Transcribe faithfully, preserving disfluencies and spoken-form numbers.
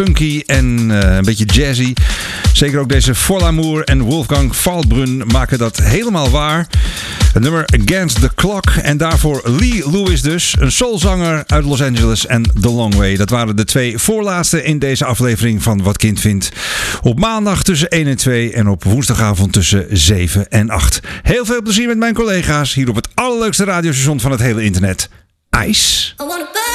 funky en uh, een beetje jazzy. Zeker ook deze For L'Amour en Wolfgang Valbrun maken dat helemaal waar. Het nummer Against the Clock en daarvoor Lee Lewis dus. Een soulzanger uit Los Angeles en The Long Way. Dat waren de twee voorlaatste in deze aflevering van Wat Kind Vindt. Op maandag tussen één en twee en op woensdagavond tussen zeven en acht. Heel veel plezier met mijn collega's hier op het allerleukste radiostation van het hele internet. IJs.